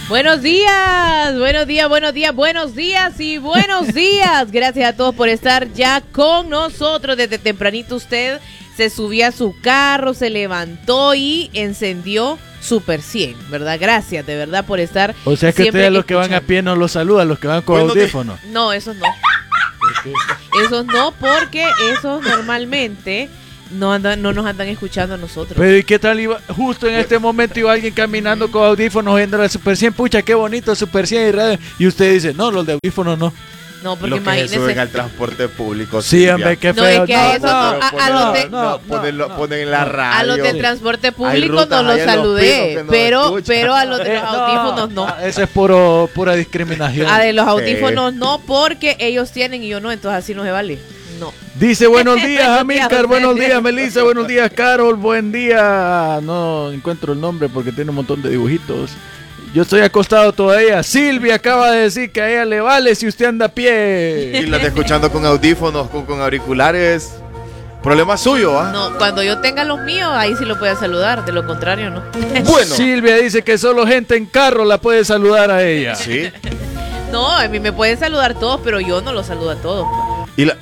Buenos días, buenos días, buenos días, buenos días y buenos días. Gracias a todos por estar ya con nosotros. Desde tempranito usted se subió a su carro, se levantó y encendió Super 100, ¿verdad? Gracias de verdad por estar. O sea que ustedes los que van a pie no los saludan, los que van con audífonos. No, esos no. Esos no, porque esos normalmente no nos andan escuchando a nosotros. Pero ¿y qué tal iba? Justo en este momento iba alguien caminando con audífonos viendo el Super 100, pucha, qué bonito Super 100 y radio. Y usted dice, no, los de audífonos no. No, porque imagínese. Lo que suben al transporte público. Sí, hombre, qué feo. No, es que a eso ponen en la radio. A los de transporte público no los saludé, pero a los de los audífonos no. Eso es pura discriminación. A de los audífonos no, porque ellos tienen y yo no, entonces así no se vale. No. Dice buenos días, Amílcar, buenos días, Melissa, buenos días, Carol, buen día. No encuentro el nombre porque tiene un montón de dibujitos. Yo estoy acostado todavía. Silvia acaba de decir que a ella le vale si usted anda a pie. Y la está escuchando con audífonos, con auriculares. Problema suyo, ¿ah? No, cuando yo tenga los míos, ahí sí lo puede saludar. De lo contrario, no. Bueno. Silvia dice que solo gente en carro la puede saludar a ella. Sí. No, a mí me pueden saludar todos, pero yo no los saludo a todos. Y la...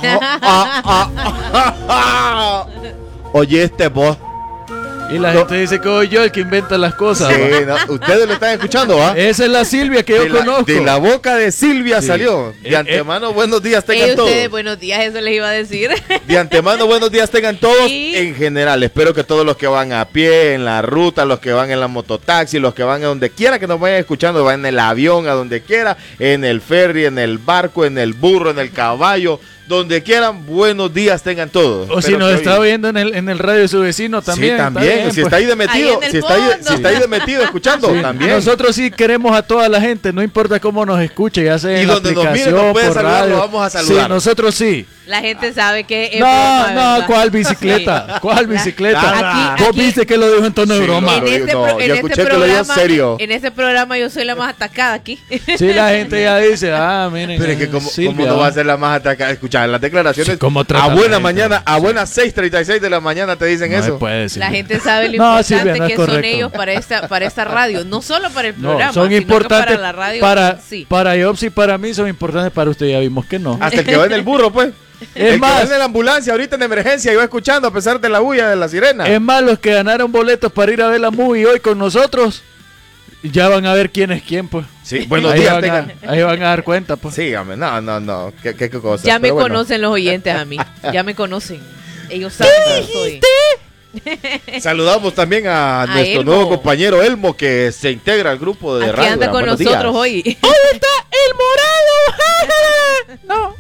Oye, vos. Y la gente dice que soy yo el que inventa las cosas. Sí, no, ustedes lo están escuchando, ¿ah? Esa es la Silvia que yo conozco. De la boca de Silvia salió. De antemano, buenos días tengan todos. Ustedes, buenos días, eso les iba a decir. De antemano, buenos días tengan todos en general. Espero que todos los que van a pie, en la ruta, los que van en la mototaxi, los que van a donde quiera que nos vayan escuchando, van en el avión, a donde quiera, en el ferry, en el barco, en el burro, en el caballo. Donde quieran, buenos días tengan todos. O si nos está oyendo en el radio de su vecino también. Sí, también. Bien, si está ahí de metido, si está ahí de metido escuchando, sí, también. Nosotros sí queremos a toda la gente, no importa cómo nos escuche, ya sea en la aplicación, nos miren, nos puede saludar, radio. Lo vamos a saludar. Sí, nosotros sí. La gente sabe que es broma, ¿cuál bicicleta? Sí. ¿Cuál bicicleta? Vos viste que lo dijo en tono de broma. Yo escuché que lo dijo serio. En este programa yo soy la más atacada aquí. Sí, la gente ya dice, miren. Pero es que ¿cómo no va a ser la más atacada? Escuchar las declaraciones. Sí, a buena mañana, a buenas 6:36 de la mañana te dicen no eso. Puede decir. La gente sabe lo importante que son ellos para esta radio. No solo para el programa, son importantes para la radio. Para Jobs y para mí son importantes, para usted ya vimos que no. Hasta el que va en el burro, pues. Es más, que va en la ambulancia ahorita en emergencia iba escuchando a pesar de la bulla de la sirena. Es más, los que ganaron boletos para ir a ver la movie hoy con nosotros, ya van a ver quién es quién, pues. Sí, buenos días. Ahí van a dar cuenta, pues. Sígame, no. ¿Qué cosa? Ya me conocen los oyentes a mí. Ya me conocen. Ellos saben que soy. Saludamos también a nuestro Elmo, nuevo compañero Elmo, que se integra al grupo de radio. Anda con buenos nosotros días. hoy. ¡Hoy está el morado!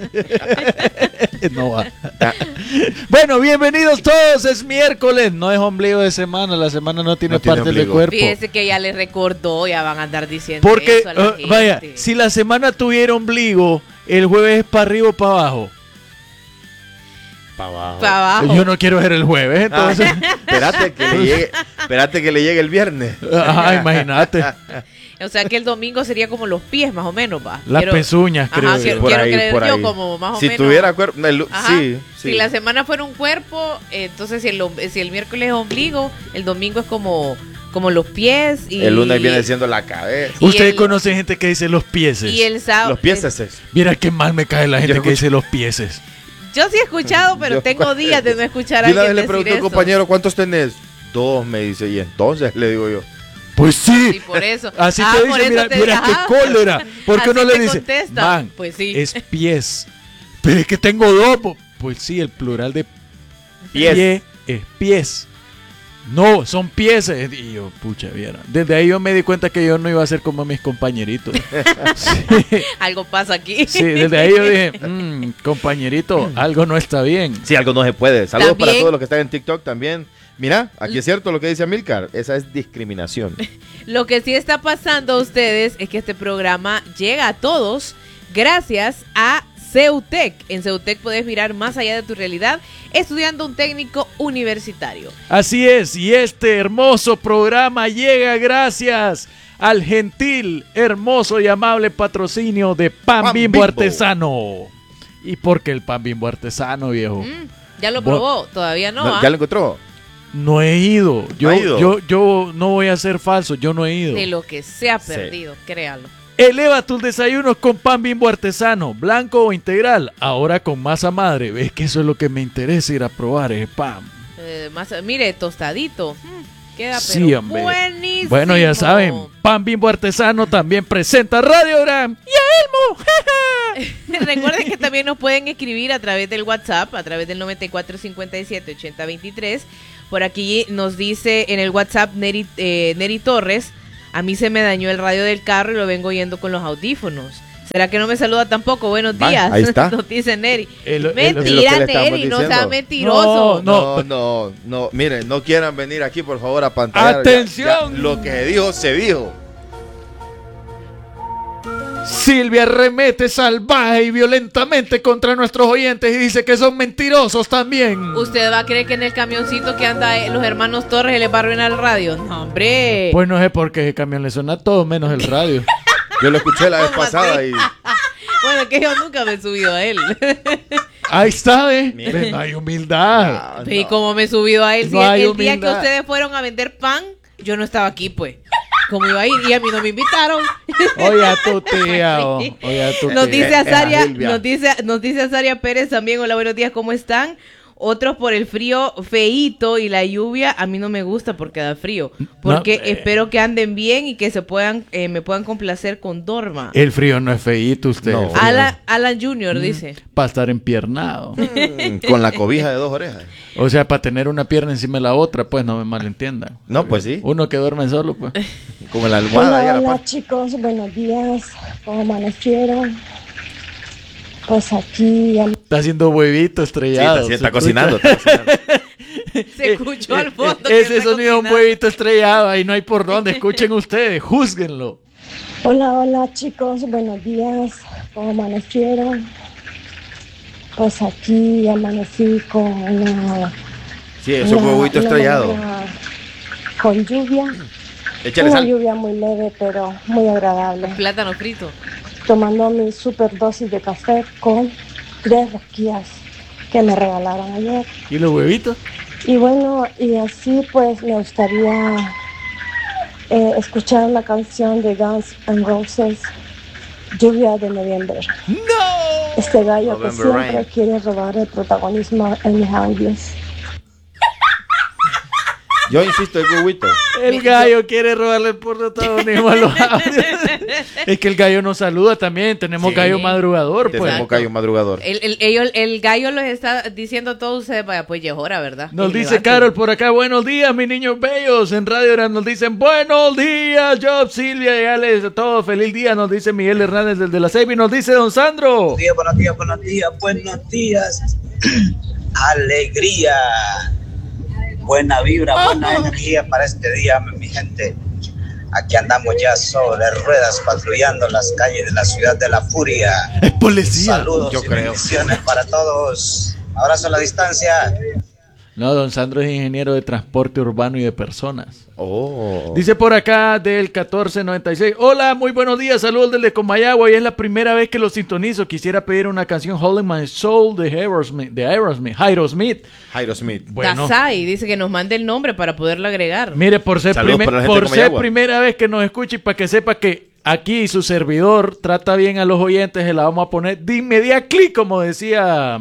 No va. Bueno, bienvenidos todos, es miércoles, no es ombligo de semana, la semana no tiene parte del cuerpo. Fíjese que ya les recordó, ya van a andar diciendo porque, eso a la gente. Vaya, si la semana tuviera ombligo, el jueves es para arriba o para abajo. Para abajo. Yo no quiero ver el jueves, entonces. Espérate que le llegue el viernes. Imagínate. O sea que el domingo sería como los pies, más o menos, va. Las pezuñas, creo. Ajá, quiero creer yo como más o menos. Si tuviera cuerpo, sí. Si la semana fuera un cuerpo, entonces si el miércoles es ombligo, el domingo es como los pies. Y el lunes viene siendo la cabeza. Usted conoce gente que dice los pieses. Y el sábado. Los pieses. Mira qué mal me cae la gente que dice los pieses. Yo sí he escuchado, pero tengo días de no escuchar a alguien decir eso. Le pregunté al compañero, ¿cuántos tenés? 2, me dice, y entonces le digo yo. Pues sí. Sí, por eso. Así te dice, mira qué cólera. ¿Por qué no le dice? Man, pues sí. Es pies. Pero es que tengo 2. Pues sí, el plural de pie es pies. No, son pies. Y yo, pucha, viera. Desde ahí yo me di cuenta que yo no iba a ser como mis compañeritos. Sí. Algo pasa aquí. Sí, desde ahí yo dije, compañerito, algo no está bien. Sí, algo no se puede. Saludos para todos los que están en TikTok también. Mira, aquí es cierto lo que dice Amílcar, esa es discriminación. Lo que sí está pasando a ustedes es que este programa llega a todos gracias a CEUTEC. En CEUTEC puedes mirar más allá de tu realidad estudiando un técnico universitario. Así es, y este hermoso programa llega gracias al gentil, hermoso y amable patrocinio de Pan Bimbo Artesano. ¿Y por qué el Pan Bimbo Artesano, viejo? ¿Ya lo probó? Todavía no. ¿Ya lo encontró? No he ido. ¿No ha ido? Yo no voy a ser falso, yo no he ido. De lo que se ha perdido, créalo. Eleva tus desayunos con pan Bimbo artesano, blanco o integral, ahora con masa madre. Ves que eso es lo que me interesa ir a probar, ese pan. Mire, tostadito. Queda Sí, pero hombre. buenísimo. Bueno, ya saben, pan Bimbo artesano también presenta Radiogram y Elmo. Recuerden que también nos pueden escribir a través del WhatsApp, a través del 9457-8023. Por aquí nos dice en el WhatsApp Neri Torres: a mí se me dañó el radio del carro y lo vengo oyendo con los audífonos. ¿Será que no me saluda tampoco? Buenos días. Ahí está. Nos dice Neri. es Mentira, lo que le estamos Neri, no sea diciendo. mentiroso. No. Miren, no quieran venir aquí, por favor, a pantalla. ¡Atención! Lo que se dijo, se dijo. Silvia remete salvaje y violentamente contra nuestros oyentes y dice que son mentirosos también. ¿Usted va a creer que en el camioncito que anda los hermanos Torres les va a arruinar el radio? No, hombre. Pues no sé por qué ese camión le suena a todo menos el radio. Yo lo escuché la vez ¿Cómo pasada así? y... Bueno, que yo nunca me he subido a él. Ahí está, ¿eh? Miren. No hay humildad. ¿Y cómo me he subido a él? No Si hay el día que humildad. ustedes fueron a vender pan, yo no estaba aquí, pues. ¿Cómo iba a ir? Y a mí no me invitaron. Oye a tu tía, oye a tu Nos tía. dice Azaria, Silvia. nos dice Azaria Pérez también: hola, buenos días, ¿cómo están? Otros por el frío feíto y la lluvia, a mí no me gusta porque da frío. Porque espero que anden bien y que se puedan me puedan complacer con Dorma. El frío no es feíto, usted. No. El frío Alan Jr. dice. para estar empiernado. con la cobija de 2 orejas. O sea, para tener una pierna encima de la otra, pues no me malentiendan. No, pues sí. Uno que duerme solo, pues. Como la almohada ahí a la Hola par. chicos, buenos días, ¿cómo amanecieron? Pues aquí ya Está haciendo huevito Sí, estrellado. está se cocinando. escucha. está cocinando. Se escuchó al fondo. que Ese está sonido es un cocinando. huevito estrellado, ahí no hay por dónde. Escuchen ustedes, júzguenlo. Hola chicos, buenos días, ¿cómo amanecieron? Pues aquí amanecí con una... Sí, eso es huevito estrellado. mañana con lluvia, Échale una sal. lluvia muy leve pero muy agradable. Plátano frito. Tomando mi super dosis de café con 3 rosquillas que me regalaron ayer. ¿Y los huevitos? Y bueno, y así pues me gustaría escuchar una canción de Guns N' Roses, Lluvia de Noviembre. ¡No! Este gallo que November siempre Rain. quiere robar el protagonismo en mis audios. Yo insisto, el huevito. El gallo quiere robarle el protagonismo a los audios. Es que el gallo nos saluda también. Tenemos Sí. gallo madrugador, pues. Tenemos callo madrugador. El gallo les está diciendo a todos ustedes: vaya, pues ya es hora, ¿verdad? Nos Y dice levanten. Carol por acá: buenos días, mis niños bellos. En Radio Gran nos dicen: buenos días, Job, Silvia y Alex, a todos, feliz día. Nos dice Miguel Hernández desde la Seibi. Nos dice Don Sandro. Buenos días. Alegría. Buena vibra, buena energía para este día, mi gente. Aquí andamos ya sobre ruedas patrullando las calles de la ciudad de la furia. Es policía. Saludos yo y creo. bendiciones para todos. Abrazo a la distancia. No, Don Sandro es ingeniero de transporte urbano y de personas. Oh. Dice por acá del 1496: hola, muy buenos días, saludos desde Comayagua y es la primera vez que lo sintonizo. Quisiera pedir una canción Holding My Soul de Aerosmith. Jairo Smith. Bueno, Dasai dice que nos mande el nombre para poderlo agregar. mire, por ser, Saludos para la gente de por ser Comayagua. primera vez que nos escuche y para que sepa que aquí su servidor trata bien a los oyentes, se la vamos a poner de inmediato clic, como decía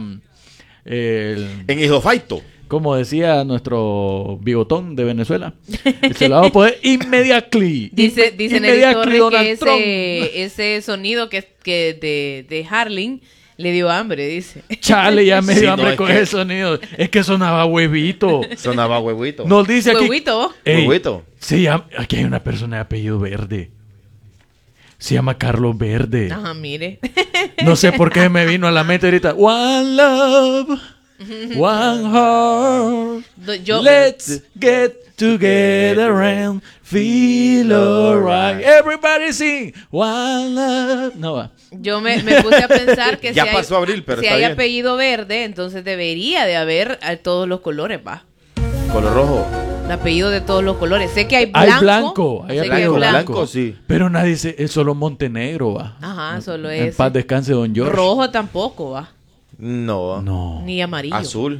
En Isofaito. como decía nuestro bigotón de Venezuela. Se la vamos a poner immediately. Dice Neri Immediately, Torres Donald que Trump. ese sonido que de Harling le dio hambre, dice. Chale, ya me Sí, dio no, hambre es con que- ese sonido. Es que sonaba huevito. Sonaba huevito. Nos dice aquí. Huevito. Ey, Huevito. se llama, aquí hay una persona de apellido Verde. Se llama Carlos Verde. Ajá, mire. No sé por qué me vino a la mente ahorita. One love, one heart. Yo, Let's get together and feel alright. Everybody sing. One love. No va. yo me puse a pensar que Ya si pasó abril, pero si está hay bien. apellido verde, entonces debería de haber todos los colores, va. Color rojo. El apellido de todos los colores. Sé que hay Hay blanco. blanco. Hay sé que apellido blanco. blanco. Sí. Pero nadie dice, es solo Montenegro, va. Ajá, solo En es. paz descanse Don George. Rojo tampoco, va. No. No. Ni amarillo. Azul.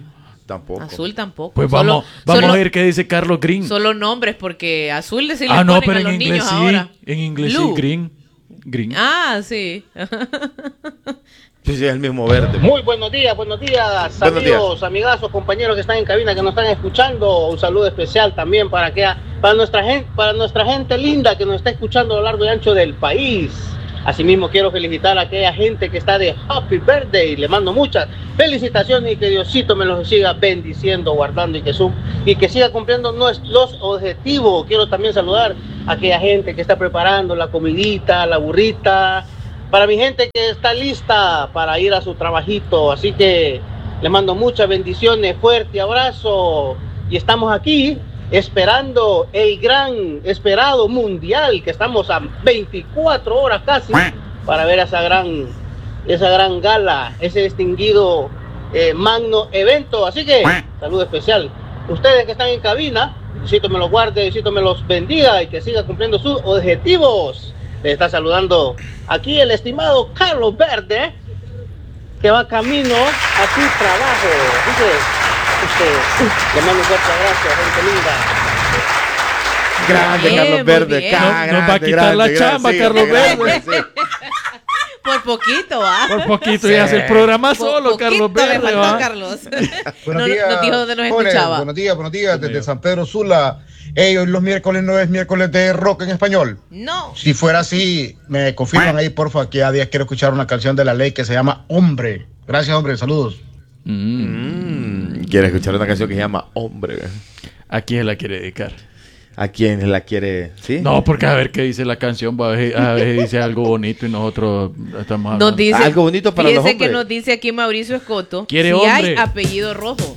Tampoco. Azul tampoco. Pues vamos a ver qué dice Carlos Green. Solo nombres, porque azul sí le no, ponen pero a los en inglés niños sí. ahora. En inglés Blue. sí, Green. Ah, sí. Sí, es el mismo verde. Muy buenos días, amigos, amigazos, compañeros que están en cabina, que nos están escuchando. Un saludo especial también para nuestra gente linda que nos está escuchando a lo largo y ancho del país. Asimismo, quiero felicitar a aquella gente que está de Happy Birthday. Le mando muchas felicitaciones y que Diosito me los siga bendiciendo, guardando y que siga cumpliendo nuestros objetivos. Quiero también saludar a aquella gente que está preparando la comidita, la burrita, para mi gente que está lista para ir a su trabajito. Así que les mando muchas bendiciones, fuerte abrazo. Y estamos aquí esperando el gran esperado mundial, que estamos a 24 horas casi para ver esa gran gala, ese distinguido magno evento. Así que saludo especial. Ustedes que están en cabina, Diosito me los guarde, Diosito me los bendiga y que siga cumpliendo sus objetivos. Les está saludando aquí el estimado Carlos Verde, que va camino a su trabajo. Dice usted, le mando un fuerte abrazo, gente linda. Grande, Bien, Carlos muy Verde. bien. Nos va a quitar la chamba, Carlos Verde. Sí. Por poquito, ¿ah? Por poquito ya hace el programa solo, Carlos Poquito le Verde. faltó, ¿va? Carlos. Buenos días, nos dijo dónde nos jóvenes, escuchaba. buenos días, desde San Pedro Sula. Hoy los miércoles no es miércoles de rock en español. No. Si fuera así, me confirman ahí, porfa, que a días quiero escuchar una canción de La Ley que se llama Hombre. Gracias, hombre, saludos. Quiere escuchar una canción que se llama Hombre. ¿A quién la quiere dedicar? ¿A quién la quiere? ¿Sí? No, porque a ver qué dice la canción, a ver dice algo bonito y nosotros estamos hablando. Nos dice, Algo bonito para los fíjese hombres. que nos dice aquí Mauricio Escoto, ¿Quiere si hombre? hay apellido rojo.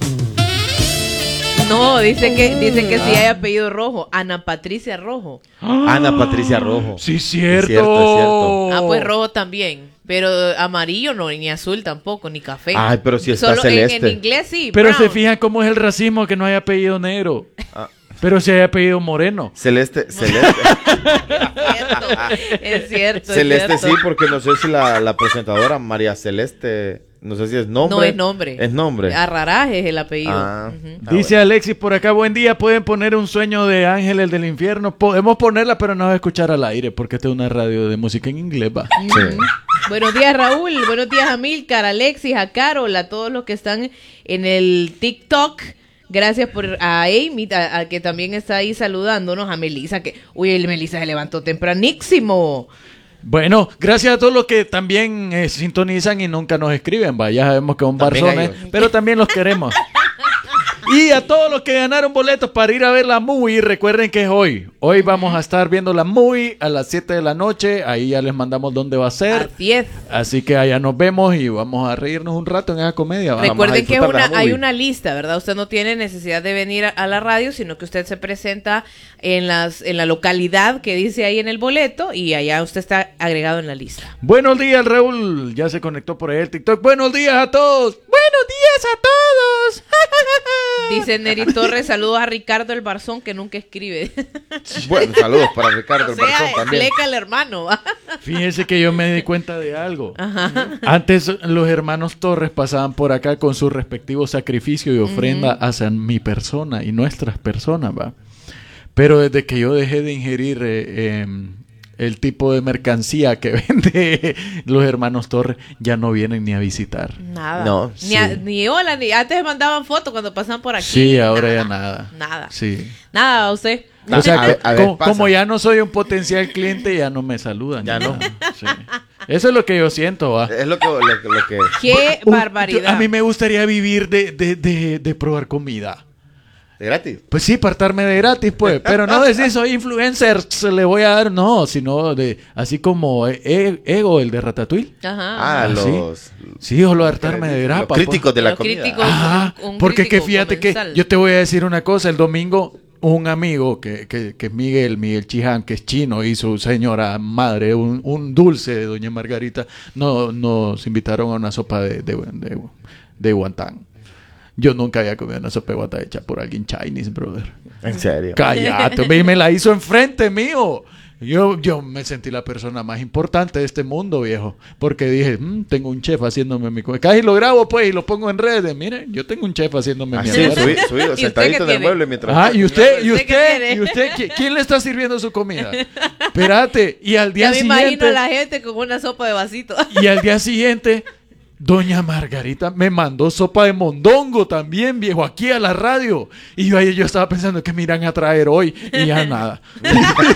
No, dice que si hay apellido rojo. Ana Patricia Rojo. Ana Patricia Rojo. Sí, cierto. Es cierto. Ah, pues rojo también. Pero amarillo no, ni azul tampoco, ni café. Ay, pero si está Solo celeste. en inglés sí. Pero brown. se fijan cómo es el racismo que no hay apellido negro. Pero si hay apellido moreno. Celeste. Es cierto. Celeste es cierto. sí, porque no sé si la presentadora María Celeste, no sé si es nombre. No es nombre. Es nombre. Arraraje es el apellido. Ah. Ujú. Dice Alexis por acá, buen día, pueden poner un sueño de Ángeles del Infierno. Podemos ponerla, pero no va a escuchar al aire, porque esta es una radio de música en inglés, va. Sí. Buenos días, Raúl. Buenos días, Amílcar, Alexis, a Carol, a todos los que están en el TikTok. Gracias a Amy, a que también está ahí saludándonos, a Melissa, que, uy, Melissa se levantó tempranísimo. Bueno, gracias a todos los que también sintonizan y nunca nos escriben, va. Ya sabemos que son También barzones, ellos. pero también los queremos. Y a todos los que ganaron boletos para ir a ver la movie, recuerden que es hoy. Hoy vamos a estar viendo la movie a las 7 de la noche. Ahí ya les mandamos dónde va a ser. Así es. Así que allá nos vemos y vamos a reírnos un rato en esa comedia. ¿va? Recuerden que disfrutar de la hay movie. una lista, ¿verdad? Usted no tiene necesidad de venir a la radio, sino que usted se presenta en la localidad que dice ahí en el boleto y allá usted está agregado en la lista. Buenos días, Raúl. Ya se conectó por ahí el TikTok. Buenos días a todos. Buenos días a todos. Dice Neri Torres, saludos a Ricardo el Barzón que nunca escribe. Bueno, saludos para Ricardo O el Barzón sea, también. explica el hermano. ¿va? Fíjense que yo me di cuenta de algo. Ajá. Antes los hermanos Torres pasaban por acá con su respectivo sacrificio y ofrenda hacia mi persona y nuestras personas, ¿va? Pero desde que yo dejé de ingerir el tipo de mercancía que vende los hermanos Torres, ya no vienen ni a visitar. Nada. No, Ni hola, ni antes mandaban fotos cuando pasaban por aquí. Sí, ahora ya nada. Nada. Sí. Nada, a usted. O sea, A ver, pasa. como ya no soy un potencial cliente, ya no me saludan. Ya no. Sí. Eso es lo que yo siento, ¿va? Es lo que Qué barbaridad. A mí me gustaría vivir de probar comida. de gratis. Pues sí, partarme de gratis, pues. Pero no decir soy influencer, se le voy a dar, no, sino de así como Ego, el de Ratatouille. Ajá. Ah, ¿sí? los Sí, solo hartarme de grapa. los críticos de la Los comida. críticos. Ajá, un porque crítico que fíjate comensal. que yo te voy a decir una cosa, el domingo un amigo que es Miguel Chiján, que es chino, y su señora madre, un dulce de doña Margarita, nos invitaron a una sopa de guantán. Yo nunca había comido una sopa de guantán hecha por alguien Chinese, brother. En serio. Cállate, y me la hizo enfrente mío. Yo me sentí la persona más importante de este mundo, viejo. Porque dije, tengo un chef haciéndome mi comida. Casi lo grabo, pues, y lo pongo en redes. Miren, yo tengo un chef haciéndome mi almuerzo. Subido, sentadito en el mueble mientras... Ajá, ¿y usted, quién le está sirviendo su comida? Espérate, y al día siguiente... Ya me imagino a la gente con una sopa de vasito. Y al día siguiente... Doña Margarita me mandó sopa de mondongo también, viejo, aquí a la radio. Y yo estaba pensando que me irán a traer hoy. Y ya nada. ¿De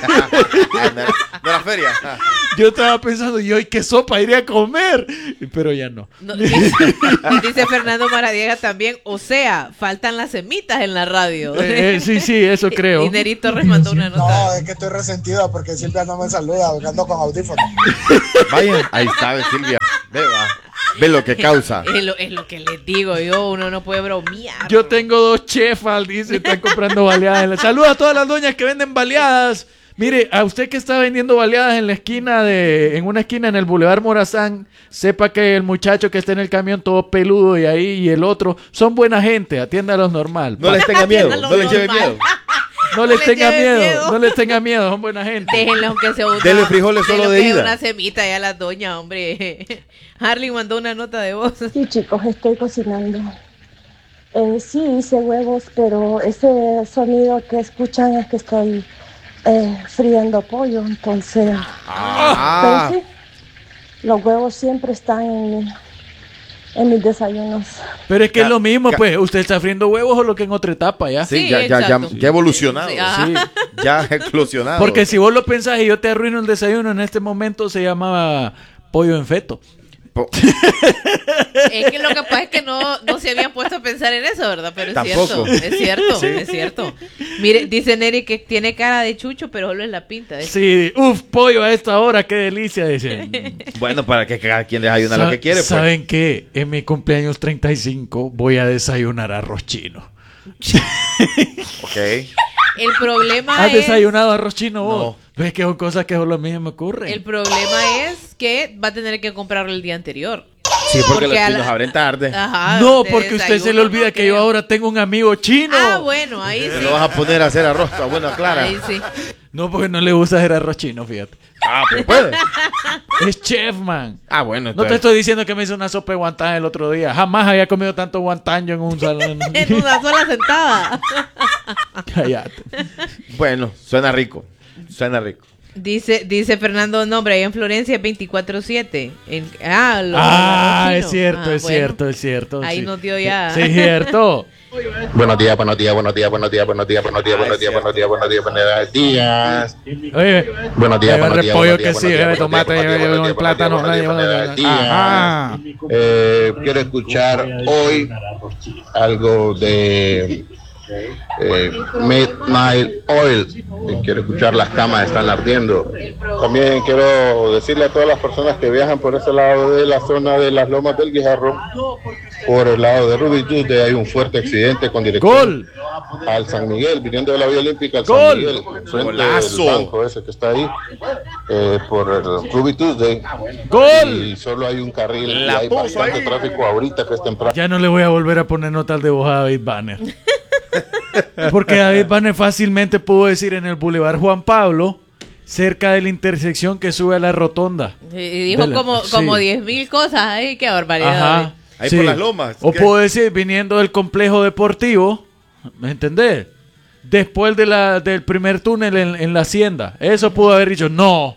la feria? Yo estaba pensando, ¿y hoy qué sopa iré a comer? Pero ya no. Dice Fernando Maradiega también, o sea, faltan las semitas en la radio. Sí, eso creo. Y Neri Torres mandó una nota. No, es que estoy resentido porque Silvia no me saluda, ando con audífonos. Vaya, ahí está, Silvia. Ve lo que causa. Es lo que les digo yo, uno no puede bromear. Yo tengo 2 chefas, dice, están comprando baleadas. Saludos a todas las doñas que venden baleadas. Mire, a usted que está vendiendo baleadas en una esquina en el Boulevard Morazán, sepa que el muchacho que está en el camión todo peludo y el otro son buena gente, atiéndalos normal. No les tenga miedo, no les lleve miedo. No les tenga miedo, son buena gente. Déjenle aunque sea denle frijoles solo de ida. Una semita ya a las doñas, hombre. Harley mandó una nota de voz. Sí, chicos, estoy cocinando. Sí, hice huevos, pero ese sonido que escuchan es que estoy friendo pollo, entonces... Pero sí, los huevos siempre están en mis desayunos. Pero es que es lo mismo, pues. ¿Usted está friendo huevos o lo que en otra etapa ya? Sí, ya evolucionado. Sí, ya eclosionado. Porque si vos lo pensás y yo te arruino el desayuno, en este momento se llamaba pollo en feto. Es que lo que pasa es que no se habían puesto a pensar en eso, ¿verdad? Pero tampoco. Es cierto. Mire, dice Neri que tiene cara de chucho, pero solo es la pinta. Sí, pollo a esta hora, qué delicia, dicen. Bueno, para que cada quien desayune lo que quiere, pues. ¿Saben qué? En mi cumpleaños 35 voy a desayunar arroz chino. Ok. El problema ¿Has desayunado arroz chino vos? No. ¿Ves que son cosas que solo a mí me ocurren? El problema es que va a tener que comprarlo el día anterior. Sí, porque los chinos abren tarde. Ajá, no, porque usted se le olvida que yo ahora tengo un amigo chino. Ah, bueno, ahí sí. Lo vas a poner a hacer arroz, está bueno, clara. Ahí sí. No, porque no le gusta hacer arroz chino, fíjate. Ah, pero puede. Es chef, man. Ah, bueno. Entonces... No te estoy diciendo que me hizo una sopa de guantán el otro día. Jamás había comido tanto guantán yo en un salón. En una sola sentada. Cállate. Bueno, suena rico. Dice Fernando, nombre, ahí en Florencia 24/7. Es cierto. Ahí sí. Nos dio ya. Sí, cierto. Buenos días. Buenos días. Oye, repollo, que sí, tomate, plátano. Ajá. Quiero escuchar hoy algo de Midnight Oil. Quiero escuchar Las camas están ardiendo. También quiero decirle a todas las personas que viajan por ese lado de la zona de las Lomas del Guijarro, por el lado de Ruby Tuesday, hay un fuerte accidente con dirección al San Miguel, viniendo de la Vía Olímpica al San Miguel, frente del banco ese que está ahí, por el Ruby Tuesday. Y solo hay un carril y hay bastante tráfico ahorita que es temprano. Ya no le voy a volver a poner notas de voz a David Banner. Porque David Banner fácilmente pudo decir en el Boulevard Juan Pablo, cerca de la intersección que sube a la rotonda. Y dijo como 10,000 cosas. Ay, qué barbaridad. Ajá. Ahí por las lomas. O puedo decir, viniendo del complejo deportivo, ¿me entendés? Después del primer túnel en la hacienda. Eso pudo haber dicho, no.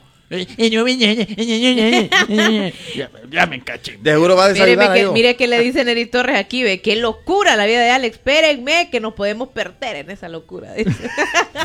Ya me encaché. De seguro va a desayunar. Mire que le dice Neri Torres aquí, ve, qué locura la vida de Alex. Espérenme que nos podemos perder en esa locura.